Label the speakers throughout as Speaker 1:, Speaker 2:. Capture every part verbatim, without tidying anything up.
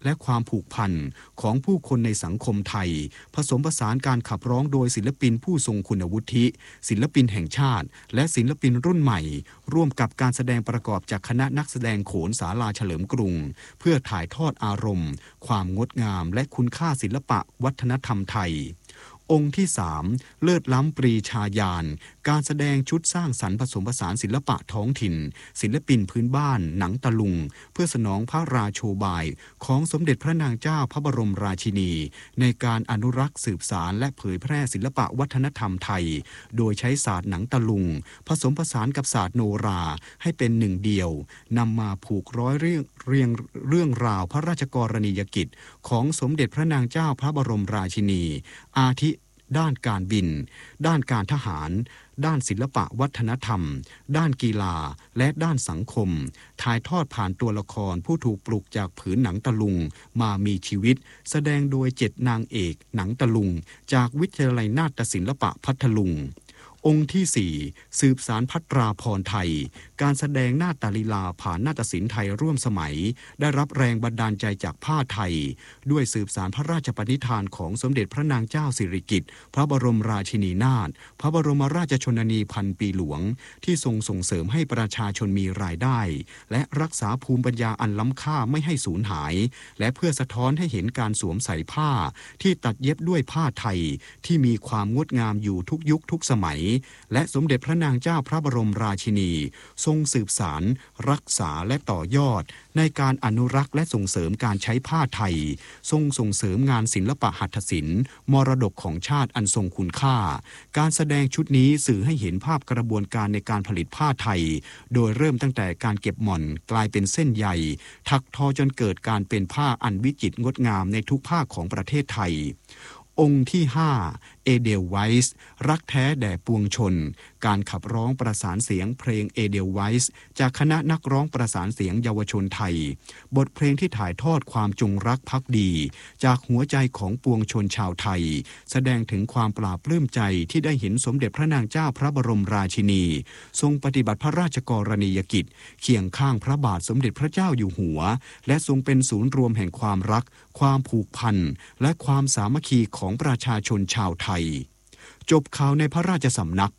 Speaker 1: และความผูกพันของผู้คนในสังคมไทยผสมผสานการขับร้องโดยศิลปินผู้ทรงคุณวุฒิศิลปินแห่งชาติและศิลปินรุ่นใหม่ร่วมกับการแสดงประกอบจากคณะนักแสดงโขนศาลาเฉลิมกรุงเพื่อถ่ายทอดอารมณ์ความงดงามและคุณค่าศิลปะวัฒนธรรมไทยองค์ที่สามเลิศล้ำปรีชาญาณการแสดงชุดสร้างสรรค์ผสมผสานศิลปะท้องถิ่นศิลปินพื้นบ้านหนังตะลุงเพื่อสนองพระราโชบายของสมเด็จพระนางเจ้าพระบรมราชินีในการอนุรักษ์สืบสานและเผยแพร่ศิลปะวัฒนธรรมไทยโดยใช้ศาสตร์หนังตะลุงผสมผสานกับศาสตร์โนราให้เป็นหนึ่งเดียวนำมาผูกร้อยเรื่องเรียงเรื่องราวพระราชกรณียกิจของสมเด็จพระนางเจ้าพระบรมราชินีอาทิด้านการบินด้านการทหารด้านศิลปะวัฒนธรรมด้านกีฬาและด้านสังคมถ่ายทอดผ่านตัวละครผู้ถูกปลุกจากผืนหนังตะลุงมามีชีวิตแสดงโดยเจ็ดนางเอกหนังตะลุงจากวิทยาลัยนาฏศิลปะพัทลุงองค์ที่สี่สืบสารภัตราพรไทยการแสดงนาฏลีลาผ่านนาฏศิลป์ไทยร่วมสมัยได้รับแรงบันดาลใจจากผ้าไทยด้วยสืบสารพระราชปณิธานของสมเด็จพระนางเจ้าสิริกิติ์พระบรมราชินีนาถพระบรมราชชนนีพันปีหลวงที่ทรงส่งเสริมให้ประชาชนมีรายได้และรักษาภูมิปัญญาอันล้ำค่าไม่ให้สูญหายและเพื่อสะท้อนให้เห็นการสวมใส่ผ้าที่ตัดเย็บด้วยผ้าไทยที่มีความงดงามอยู่ทุกยุคทุกสมัยและสมเด็จพระนางเจ้าพระบรมราชินีทรงสืบสารรักษาและต่อยอดในการอนุรักษ์และส่งเสริมการใช้ผ้าไทยทรงส่งเสริมงานศิลปะหัตถศิลป์มรดกของชาติอันทรงคุณค่าการแสดงชุดนี้สื่อให้เห็นภาพกระบวนการในการผลิตผ้าไทยโดยเริ่มตั้งแต่การเก็บหม่อนกลายเป็นเส้นใยถักทอจนเกิดการเป็นผ้าอันวิจิตรงดงามในทุกภาคของประเทศไทยองค์ที่ห้าเอเดลไวส์รักแท้แด่ปวงชนการขับร้องประสานเสียงเพลงเอเดลไวส์จากคณะนักร้องประสานเสียงเยาวชนไทยบทเพลงที่ถ่ายทอดความจงรักภักดีจากหัวใจของปวงชนชาวไทยแสดงถึงความปลาบปลื้มใจที่ได้เห็นสมเด็จพระนางเจ้าพระบรมราชินีทรงปฏิบัติพระราชกรณียกิจเคียงข้างพระบาทสมเด็จพระเจ้าอยู่หัวและทรงเป็นศูนย์รวมแห่งความรักความผูกพันและความสามัคคีของประชาชนชาวไทยจบข่าวในพระราชสำนัก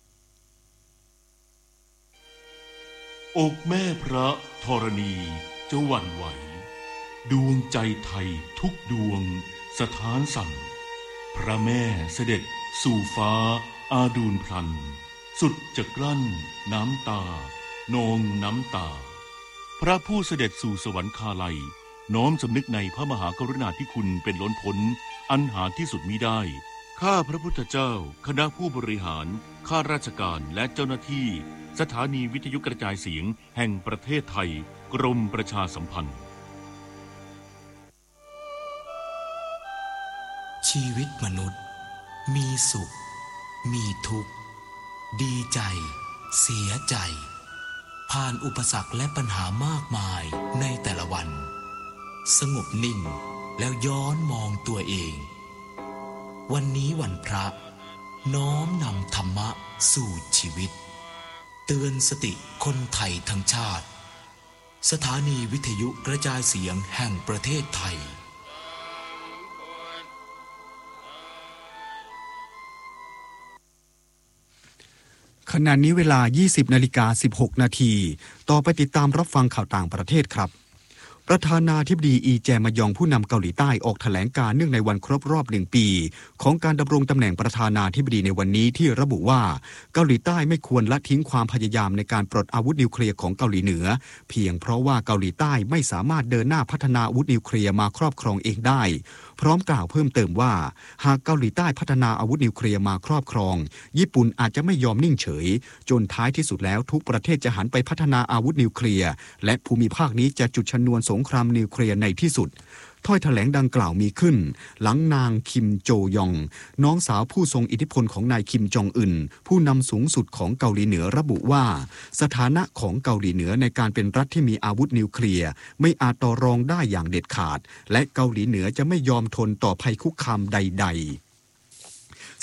Speaker 2: อกแม่พระธรณีจะหวั่นไหวดวงใจไทยทุกดวงสถานสั่นพระแม่เสด็จสู่ฟ้าอาดูลพลันสุดจะกลั้นน้ำตานองน้ำตาพระผู้เสด็จสู่สวรรคาลัยน้อมสำนึกในพระมหากรุณาธิคุณเป็นล้นพ้นอันหาที่สุดมิได้ข้าพระพุทธเจ้าคณะผู้บริหารข้าราชการและเจ้าหน้าที่สถานีวิทยุกระจายเสียงแห่งประเทศไทยกรมประชาสัมพันธ์
Speaker 3: ชีวิตมนุษย์มีสุขมีทุกข์ดีใจเสียใจผ่านอุปสรรคและปัญหามากมายในแต่ละวันสงบนิ่งแล้วย้อนมองตัวเองวันนี้วันพระน้อมนำธรรมะสู่ชีวิตเตือนสติคนไทยทั้งชาติสถานีวิทยุกระจายเสียงแห่งประเทศไทย
Speaker 1: ขณะนี้เวลา ยี่สิบนาฬิกาสิบหกนาทีต่อไปติดตามรับฟังข่าวต่างประเทศครับประธานาธิบดีอีแจมยองผู้นำเกาหลีใต้ออกแถลงการเนื่องในวันครบรอบหนึ่งปีของการดำรงตำแหน่งประธานาธิบดีในวันนี้ที่ระบุว่าเกาหลีใต้ไม่ควรละทิ้งความพยายามในการปลดอาวุธนิวเคลียร์ของเกาหลีเหนือเพียงเพราะว่าเกาหลีใต้ไม่สามารถเดินหน้าพัฒนาอาวุธนิวเคลียร์มาครอบครองเองได้พร้อมกล่าวเพิ่มเติมว่าหากเกาหลีใต้พัฒนาอาวุธนิวเคลียร์มาครอบครองญี่ปุ่นอาจจะไม่ยอมนิ่งเฉยจนท้ายที่สุดแล้วทุกประเทศจะหันไปพัฒนาอาวุธนิวเคลียร์และภูมิภาคนี้จะจุดชนวนสงครามนิวเคลียร์ในที่สุดถ้อยแถลงดังกล่าวมีขึ้นหลังนางคิมโจยองน้องสาวผู้ทรงอิทธิพลของนายคิมจองอึนผู้นำสูงสุดของเกาหลีเหนือระบุว่าสถานะของเกาหลีเหนือในการเป็นรัฐที่มีอาวุธนิวเคลียร์ไม่อาจต่อรองได้อย่างเด็ดขาดและเกาหลีเหนือจะไม่ยอมทนต่อภัยคุกคามใดๆ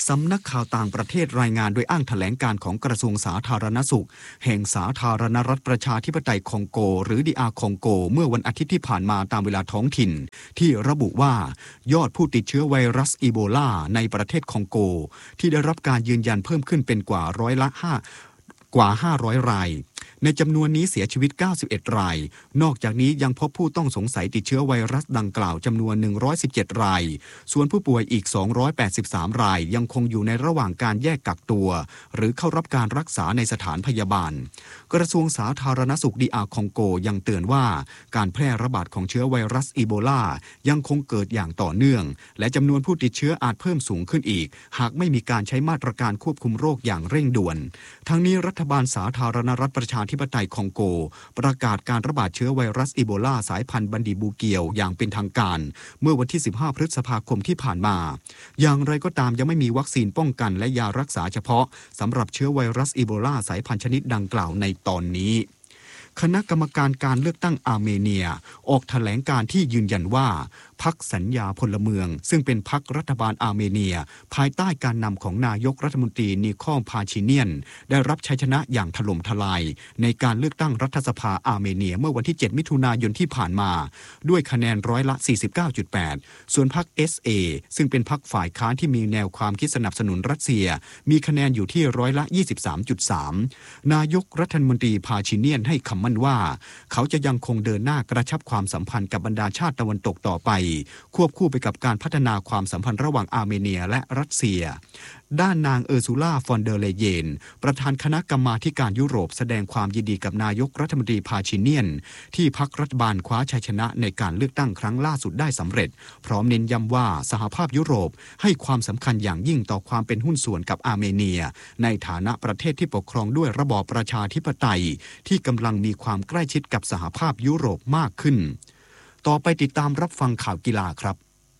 Speaker 1: สำนักข่าวต่างประเทศรายงานโดยอ้างแถลงการของกระทรวงสาธารณสุขแห่งสาธารณรัฐประชาธิปไตยคองโกหรือ ดี อาร์ คองโกเมื่อวันอาทิตย์ที่ผ่านมาตามเวลาท้องถิ่นที่ระบุว่ายอดผู้ติดเชื้อไวรัสอีโบลาในประเทศคองโกที่ได้รับการยืนยันเพิ่มขึ้นเป็นกว่าร้อยละห้ากว่าห้าร้อยรายในจำนวนนี้เสียชีวิตเก้าสิบเอ็ดรายนอกจากนี้ยังพบผู้ต้องสงสัยติดเชื้อไวรัสดังกล่าวจำนวนหนึ่งร้อยสิบเจ็ดรายส่วนผู้ป่วยอีกสองร้อยแปดสิบสามรายยังคงอยู่ในระหว่างการแยกกักตัวหรือเข้ารับการรักษาในสถานพยาบาลกระทรวงสาธารณสุข ดี อาร์ คองโกยังเตือนว่าการแพร่ระบาดของเชื้อไวรัสอีโบลายังคงเกิดอย่างต่อเนื่องและจำนวนผู้ติดเชื้ออาจเพิ่มสูงขึ้นอีกหากไม่มีการใช้มาตรการควบคุมโรคอย่างเร่งด่วนทั้งนี้รัฐบาลสาธารณรัฐประชาธิปไตยคองโกประกาศการระบาดเชื้อไวรัสอีโบลาสายพันธุ์บันดีบูเกียวอย่างเป็นทางการเมื่อวันที่สิบห้าพฤษภาคมที่ผ่านมาอย่างไรก็ตามยังไม่มีวัคซีนป้องกันและยารักษาเฉพาะสำหรับเชื้อไวรัสอีโบลาสายพันธุ์ชนิดดังกล่าวในตอนนี้คณะกรรมการการเลือกตั้งอาร์เมเนียออกแถลงการที่ยืนยันว่าพรรคสัญญาพลเมืองซึ่งเป็นพรรครัฐบาลอาร์เมเนียภายใต้การนำของนายกรัฐมนตรีนิคอล พาชิเนียนได้รับชัยชนะอย่างถล่มทลายในการเลือกตั้งรัฐสภาอาร์เมเนียเมื่อวันที่เจ็ดมิถุนายนที่ผ่านมาด้วยคะแนนร้อยละ สี่สิบเก้าจุดแปด ส่วนพรรค เอส เอ ซึ่งเป็นพรรคฝ่ายค้านที่มีแนวความคิดสนับสนุนรัสเซียมีคะแนนอยู่ที่ร้อยละ ยี่สิบสามจุดสาม นายกรัฐมนตรีพาชิเนียนให้คำมั่นว่าเขาจะยังคงเดินหน้ากระชับความสัมพันธ์กับบรรดาชาติตะวันตกต่อไปควบคู่ไปกับการพัฒนาความสัมพันธ์ระหว่างอาร์เมเนียและรัสเซียด้านนางเออร์ซูล่า ฟอนเดอร์เลเยนประธานคณะกรรมาธิการยุโรปแสดงความยินดีกับนายกรัฐมนตรีพาชิเนียนที่พรรครัฐบาลคว้าชัยชนะในการเลือกตั้งครั้งล่าสุดได้สำเร็จพร้อมเน้นย้ำว่าสหภาพยุโรปให้ความสำคัญอย่างยิ่งต่อความเป็นหุ้นส่วนกับอาร์เมเนียในฐานะประเทศที่ปกครองด้วยระบอบประชาธิปไตยที่กำลังมีความใกล้ชิดกับสหภาพยุโรปมากขึ้นต่อไปติดตามรับฟังข่าวกีฬาครับ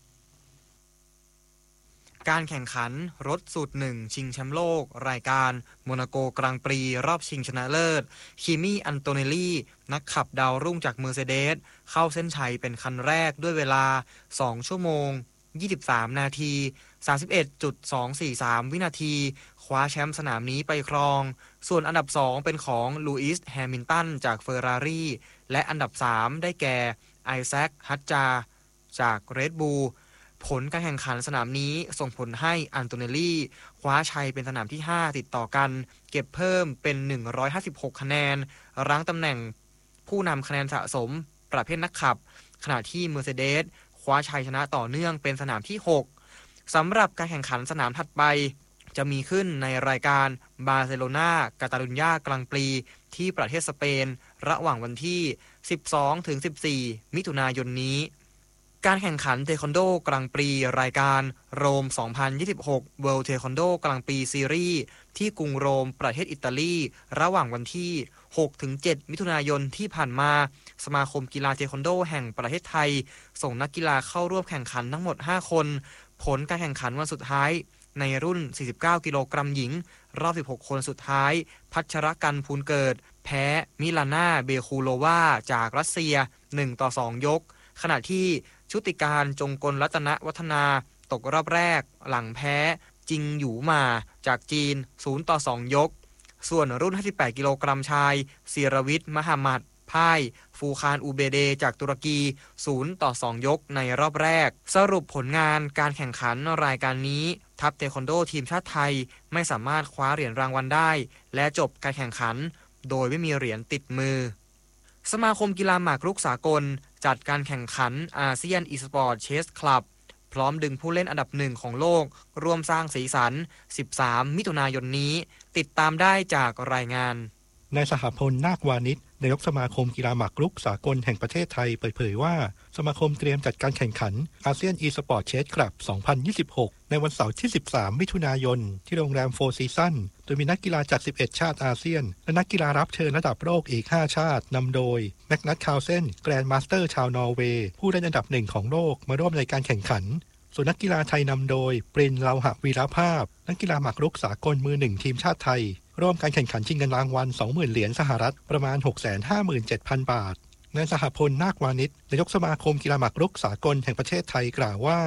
Speaker 4: การแข่งขันรถสูตรหนึ่งชิงแชมป์โลกรายการโมนาโกกลางปรีรอบชิงชนะเลิศคิมี่อันโตเนลลี่นักขับดาวรุ่งจากเมอร์เซเดสเข้าเส้นชัยเป็นคันแรกด้วยเวลาสองชั่วโมงยี่สิบสามนาที สามสิบเอ็ดจุดสองสี่สาม วินาทีคว้าแชมป์สนามนี้ไปครองส่วนอันดับสองเป็นของลูอิสแฮมิลตันจากเฟอร์รารี่และอันดับสามได้แก่ไอแซคฮัตจาจากเรดบูลผลการแข่งขันสนามนี้ส่งผลให้อันโตเนลลี่คว้าชัยเป็นสนามที่ห้าติดต่อกันเก็บเพิ่มเป็นหนึ่งร้อยห้าสิบหกคะแนนรั้งตำแหน่งผู้นำคะแนนสะสมประเภทนักขับขณะที่ Mercedes คว้าชัยชนะต่อเนื่องเป็นสนามที่หกสำหรับการแข่งขันสนามถัดไปจะมีขึ้นในรายการบาร์เซโลนากาตาลุญญากลางปีที่ประเทศสเปนระหว่างวันที่ สิบสองถึงสิบสี่ มิถุนายนนี้การแข่งขันเทควันโดกลางปีรายการโรม สองพันยี่สิบหก World Taekwondo กลางปีซีรีส์ที่กรุงโรมประเทศอิตาลีระหว่างวันที่ หกถึงเจ็ด มิถุนายนที่ผ่านมาสมาคมกีฬาเทควันโดแห่งประเทศไทยส่งนักกีฬาเข้าร่วมแข่งขันทั้งหมดห้าคนผลการแข่งขันวันสุดท้ายในรุ่นสี่สิบเก้ากิโลกรัมหญิงรอบสิบหกคนสุดท้ายพัชรกันพูนเกิดแพ้มิลาน่าเบคูโลวาจากรัสเซียหนึ่งต่อสองยกขณะที่ชุติการจงกลรัตนวัฒนาตกรอบแรกหลังแพ้จิงหยูมาจากจีนศูนย์ต่อสองยกส่วนรุ่นห้าสิบแปดกิโลกรัมชายศิรวิทย์มหามัดพ่ายฟูคานอูเบเดจากตุรกีศูนย์ต่อสองยกในรอบแรกสรุปผลงานการแข่งขันรายการนี้ทัพเทควันโดทีมชาติไทยไม่สามารถคว้าเหรียญรางวัลได้และจบการแข่งขันโดยไม่มีเหรียญติดมือสมาคมกีฬาหมากรุกสากลจัดการแข่งขันอาเซียนอีสปอร์ตเชสคลับพร้อมดึงผู้เล่นอันดับหนึ่งของโลกร่วมสร้างสีสันสิบสามมิถุนายนนี้ติดตามได้จากรายงาน
Speaker 5: นายสหพลนาควานิชนายกสมาคมกีฬาหมากรุกสากลแห่งประเทศไทยเปิดเผยว่าสมาคมเตรียมจัดการแข่งขันอาเซียนอีสปอร์ตเชสคลับสองพันยี่สิบหกในวันเสาร์ที่สิบสามมิถุนายนที่โรงแรมโฟร์ซีซั่นโดยมีนักกีฬาจากสิบเอ็ดชาติอาเซียนและนักกีฬารับเชิญระดับโลกอีกห้าชาตินำโดยแมกนัสคาร์ลเซนแกรนด์มาสเตอร์ชาวนอร์เวย์ผู้เล่นอันดับหนึ่งของโลกมาร่วมในการแข่งขันส่วนนักกีฬาไทยนำโดยปรินเลาหะวีรภาพนักกีฬาหมากรุกสากลมือหนึ่งทีมชาติไทยร่วมการแข่งขันชิงเงินรางวัล สองหมื่น เหรียญสหรัฐประมาณ หกแสนห้าหมื่นเจ็ดพัน บาทนายสหพลนาควานิชนายกสมาคมกีฬาหมากรุกสากลแห่งประเทศไทยกล่าวว่า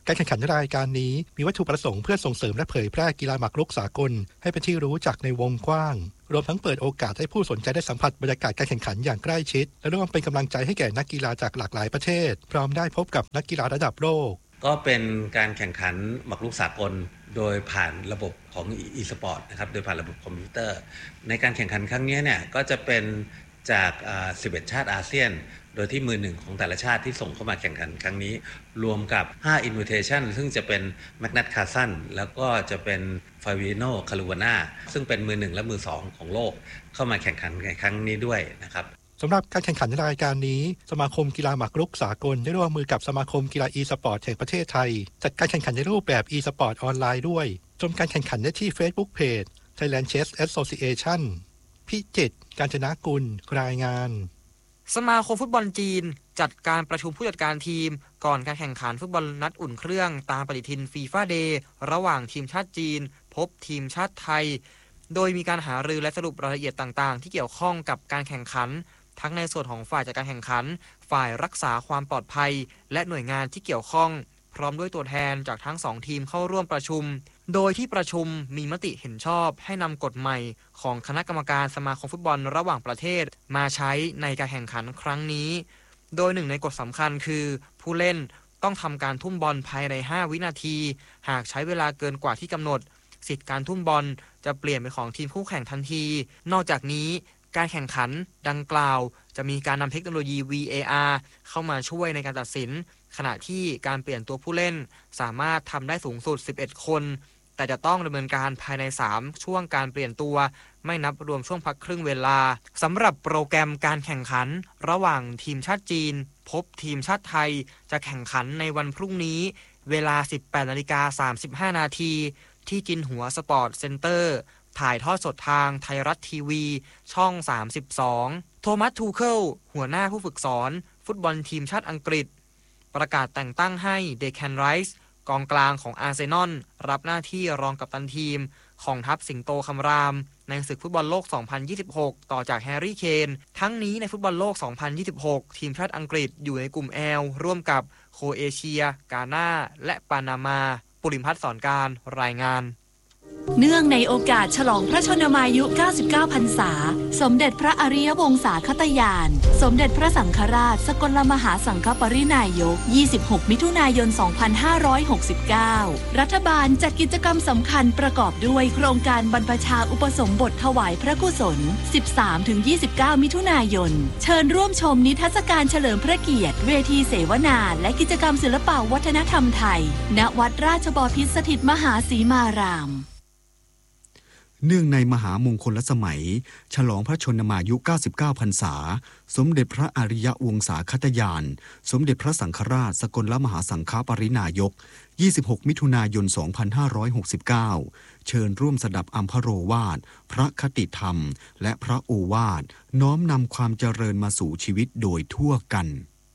Speaker 5: การแข่งขันรายการนี้มีวัตถุประสงค์เพื่อส่งเสริมและเผยแพร่กีฬาหมากรุกสากลให้เป็นที่รู้จักในวงกว้างรวมทั้งเปิดโอกาสให้ผู้สนใจได้สัมผัสบรรยากาศการแข่งขันอย่างใกล้ชิดและร่วมเป็นกำลังใจให้แก่นักกีฬาจากหลากหลายประเทศพร้อมได้พบกับนักกีฬาระดับโลก
Speaker 6: ก็เป็นการแข่งขันหมากรุกสากลโดยผ่านระบบของ e-sport นะครับโดยผ่านระบบคอมพิวเตอร์ในการแข่งขันครั้งนี้เนี่ยก็จะเป็นจากสิบเอ็ดชาติอาเซียนโดยที่มือหนึ่งของแต่ละชาติที่ส่งเข้ามาแข่งขันครั้งนี้รวมกับห้า invitation ซึ่งจะเป็นแมกนัตคาร์สันแล้วก็จะเป็นฟาวิโนคารูวาน่าซึ่งเป็นมือหนึ่งและมือสองของโลกเข้ามาแข่งขันในครั้งนี้ด้วยนะครับ
Speaker 5: สำหรับการแข่งขันรายการนี้สมาคมกีฬาหมากรุกสากลได้ร่วมมือกับสมาคมกีฬา e-sport แห่งประเทศไทยจัดการแข่งขันในรูปแบบ e-sport ออนไลน์ด้วยชมการแข่งขันได้ที่ Facebook Page Thailand Chess Association พิจิตร กาญจนกุลรายงาน
Speaker 4: สมาคมฟุตบอลจีนจัดการประชุมผู้จัดการทีมก่อนการแข่งขันฟุตบอลนัดอุ่นเครื่องตามปฏิทินฟีฟ่าเดย์ระหว่างทีมชาติจีนพบทีมชาติไทยโดยมีการหารือและสรุปรายละเอียดต่างๆที่เกี่ยวข้องกับการแข่งขันทั้งในส่วนของฝ่ายจัดการแข่งขันฝ่ายรักษาความปลอดภัยและหน่วยงานที่เกี่ยวข้องพร้อมด้วยตัวแทนจากทั้งสองทีมเข้าร่วมประชุมโดยที่ประชุมมีมติเห็นชอบให้นำกฎใหม่ของคณะกรรมการสมาคมฟุตบอลระหว่างประเทศมาใช้ในการแข่งขันครั้งนี้โดยหนึ่งในกฎสำคัญคือผู้เล่นต้องทำการทุ่มบอลภายในห้าวินาทีหากใช้เวลาเกินกว่าที่กำหนดสิทธิ์การทุ่มบอลจะเปลี่ยนเป็นของทีมคู่แข่งทันทีนอกจากนี้การแข่งขันดังกล่าวจะมีการนำเทคโนโลยี วี เอ อาร์ เข้ามาช่วยในการตัดสินขณะที่การเปลี่ยนตัวผู้เล่นสามารถทำได้สูงสุดสิบเอ็ดคนแต่จะต้องดำเนินการภายในสามช่วงการเปลี่ยนตัวไม่นับรวมช่วงพักครึ่งเวลาสำหรับโปรแกรมการแข่งขันระหว่างทีมชาติจีนพบทีมชาติไทยจะแข่งขันในวันพรุ่งนี้เวลา สิบแปดนาฬิกาสามสิบห้านาทีที่จินหัวสปอร์ตเซ็นเตอร์ถ่ายทอดสดทางไทยรัฐทีวีช่องสามสิบสองโทมัส ทูเคิลหัวหน้าผู้ฝึกสอนฟุตบอลทีมชาติอังกฤษประกาศแต่งตั้งให้เดแคนไรส์กองกลางของอาร์เซนอลรับหน้าที่รองกัปตันทีมของทัพสิงโตคำรามในศึกฟุตบอลโลก สองพันยี่สิบหก ต่อจากแฮร์รี่เคนทั้งนี้ในฟุตบอลโลก สองพันยี่สิบหก ทีมชาติอังกฤษอยู่ในกลุ่ม L ร่วมกับโครเอเชียกาน่าและปานามาปุริมพัฒน์สอนการรายงาน
Speaker 7: เนื่องในโอกาสฉลองพระชนมายุเก้าสิบเก้าพรรษาสมเด็จพระอริยวงศาคตญาณสมเด็จพระสังฆราชสกลมหาสังฆปรินายกยี่สิบหกมิถุนายนสองพันห้าร้อยหกสิบเก้ารัฐบาลจัดกิจกรรมสำคัญประกอบด้วยโครงการบรรพชาอุปสมบทถวายพระกุศล สิบสามถึงยี่สิบเก้า มิถุนายนเชิญร่วมชมนิทรรศการเฉลิมพระเกียรติเวทีเสวนาและกิจกรรมศิลปวัฒนธรรมไทยณวัดราชบพิตรสถิตมหาสีมาราม
Speaker 1: เนื่องในมหามงคลสมัยฉลองพระชนมายุเก้าสิบเก้าพรรษาสมเด็จพระอริยวงศาคตญาณสมเด็จพระสังฆราชสกลมหาสังฆปรินายกยี่สิบหกมิถุนายนสองพันห้าร้อยหกสิบเก้าเชิญร่วมสดับอัมพโรวาทพระคติธรรมและพระโอวาทน้อมนำความเจริญมาสู่ชีวิตโดยทั่วกัน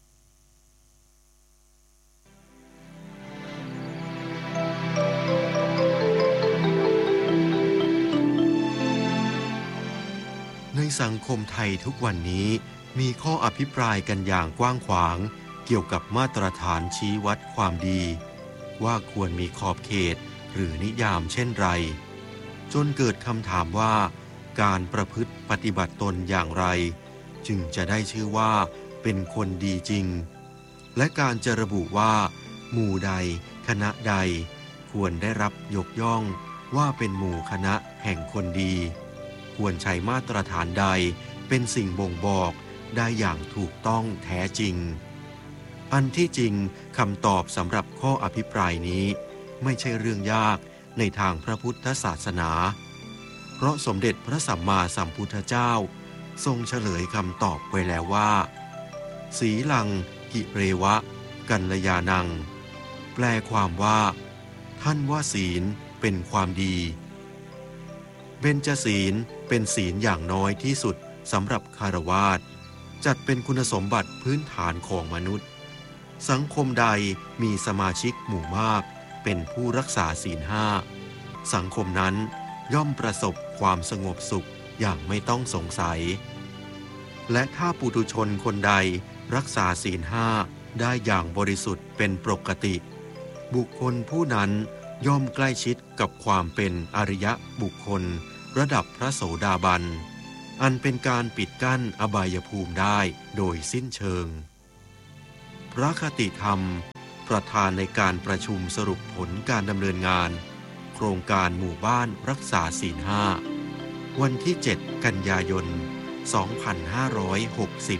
Speaker 8: ในสังคมไทยทุกวันนี้มีข้ออภิปรายกันอย่างกว้างขวางเกี่ยวกับมาตรฐานชี้วัดความดีว่าควรมีขอบเขตหรือนิยามเช่นไรจนเกิดคำถามว่าการประพฤติปฏิบัติตนอย่างไรจึงจะได้ชื่อว่าเป็นคนดีจริงและการจะระบุว่าหมู่ใดคณะใดควรได้รับยกย่องว่าเป็นหมู่คณะแห่งคนดีควรใช้มาตรฐานใดเป็นสิ่งบ่งบอกได้อย่างถูกต้องแท้จริงอันที่จริงคำตอบสำหรับข้ออภิปรายนี้ไม่ใช่เรื่องยากในทางพระพุทธศาสนาเพราะสมเด็จพระสัมมาสัมพุทธเจ้าทรงเฉลยคำตอบไว้แล้วว่าสีลังกิเรวะกัลยานังแปลความว่าท่านว่าศีลเป็นความดีเบญจศีลเป็นศีลอย่างน้อยที่สุดสำหรับคฤหัสถ์จัดเป็นคุณสมบัติพื้นฐานของมนุษย์สังคมใดมีสมาชิกหมู่มากเป็นผู้รักษาศีลห้าสังคมนั้นย่อมประสบความสงบสุขอย่างไม่ต้องสงสัยและถ้าปุถุชนคนใดรักษาศีลห้าได้อย่างบริสุทธิ์เป็นปกติบุคคลผู้นั้นย่อมใกล้ชิดกับความเป็นอริยบุคคลระดับพระโสดาบันอันเป็นการปิดกั้นอบายภูมิได้โดยสิ้นเชิงพระคติธรรมประธานในการประชุมสรุปผลการดำเนินงานโครงการหมู่บ้านรักษาศีลห้าวันที่เจ็ดกันยายนสองพันห้าร้อยหกสิบ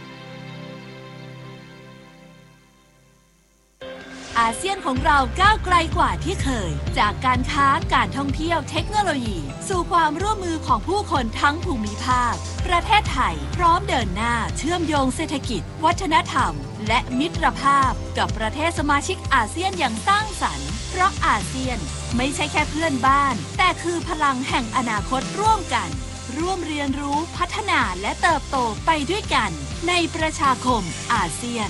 Speaker 7: อาเซียนของเราก้าวไกลกว่าที่เคยจากการค้าการท่องเที่ยวเทคโนโลยีสู่ความร่วมมือของผู้คนทั้งภูมิภาคประเทศไทยพร้อมเดินหน้าเชื่อมโยงเศรษฐกิจวัฒนธรรมและมิตรภาพกับประเทศสมาชิกอาเซียนอย่างสร้างสรรค์เพราะอาเซียนไม่ใช่แค่เพื่อนบ้านแต่คือพลังแห่งอนาคตร่วมกันร่วมเรียนรู้พัฒนาและเติบโตไปด้วยกันในประชาคมอาเซียน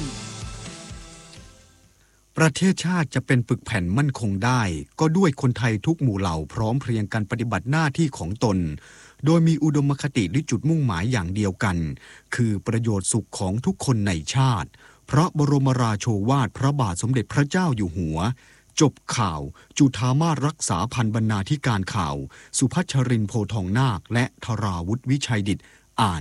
Speaker 1: ประเทศชาติจะเป็นปึกแผ่นมั่นคงได้ก็ด้วยคนไทยทุกหมู่เหล่าพร้อมเพรียงกันปฏิบัติหน้าที่ของตนโดยมีอุดมคติและจุดมุ่งหมายอย่างเดียวกันคือประโยชน์สุขของทุกคนในชาติพระบรมราโชวาทพระบาทสมเด็จพระเจ้าอยู่หัวจบข่าวจุฑามาสรักษาพันบรรณาธิการข่าวสุพัชรินทร์โพทองนาคและธราวุฒิวิชัยดิษฐ์